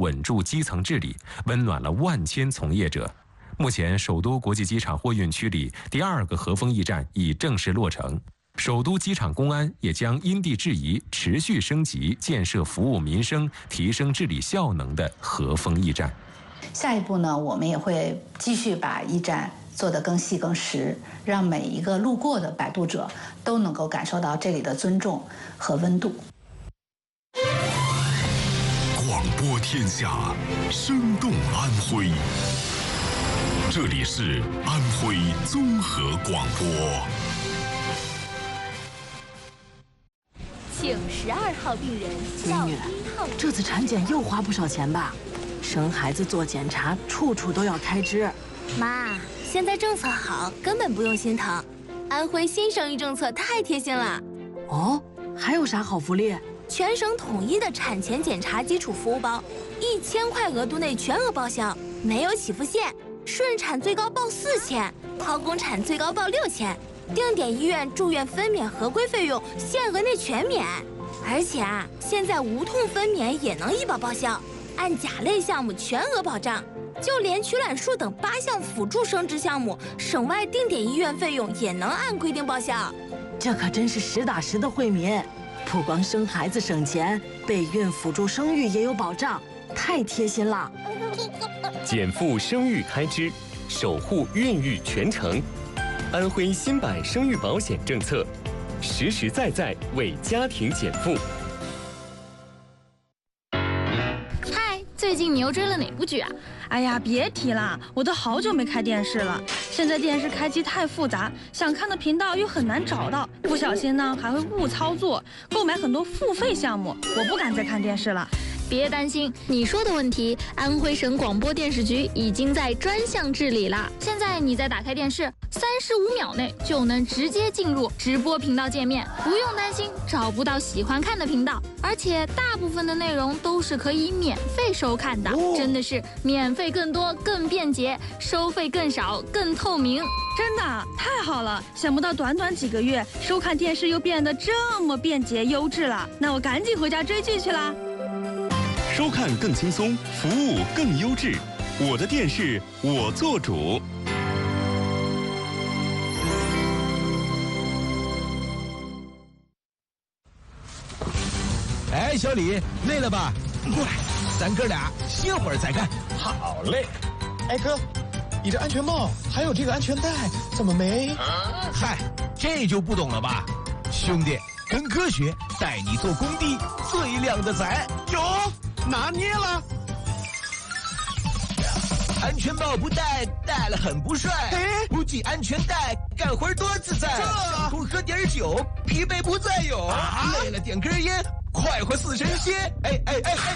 稳住基层治理，温暖了万千从业者。目前，首都国际机场货运区里第2个核风驿站已正式落成。首都机场公安也将因地制宜，持续升级建设服务民生、提升治理效能的核风驿站。 下一步呢，我们也会继续把驿站做得更细更实，让每一个路过的摆渡者都能够感受到这里的尊重和温度。 广播天下，生动安徽。这里是安徽综合广播。 请12号病人到1号。 这次产检又花不少钱吧？生孩子做检查，处处都要开支。 妈，现在政策好，根本不用心疼。安徽新生育政策太贴心了。 哦，还有啥好福利？ 全省统一的产前检查基础服务包，1000块额度内全额报销，没有起付线。顺产最高报4000，剖宫产最高报6000，定点医院住院分娩合规费用限额内全免。而且啊，现在无痛分娩也能医保报销，按甲类项目全额保障。就连取卵术等8项辅助生殖项目，省外定点医院费用也能按规定报销。 这可真是实打实的惠民，不光生孩子省钱，备孕辅助生育也有保障，太贴心了。 减负生育开支，守护孕育全程。安徽新版生育保险政策，实实在在为家庭减负。 嗨，最近你又追了哪部剧啊？ 哎呀，别提了，我都好久没开电视了。现在电视开机太复杂，想看的频道又很难找到，不小心呢还会误操作，购买很多付费项目，我不敢再看电视了。 别担心，你说的问题，安徽省广播电视局已经在专项治理了。现在你再打开电视，35秒内就能直接进入直播频道界面，不用担心找不到喜欢看的频道，而且大部分的内容都是可以免费收看的，真的是免费更多、更便捷，收费更少、更透明。 真的太好了，想不到短短几个月，收看电视又变得这么便捷优质了。那我赶紧回家追剧去啦。 收看更轻松，服务更优质。我的电视，我做主。 哎，小李，累了吧？过来，咱哥俩歇会儿再干。 好嘞。哎哥，你这安全帽还有这个安全带怎么没？ 嗨，这就不懂了吧？兄弟，跟科学带你做工地最靓的仔。 有。拿捏了， 安全帽不戴，戴了很不帅。不系安全带，干活多自在。多喝点酒，疲惫不再有。累了点根烟，快活似神仙。哎哎哎哎！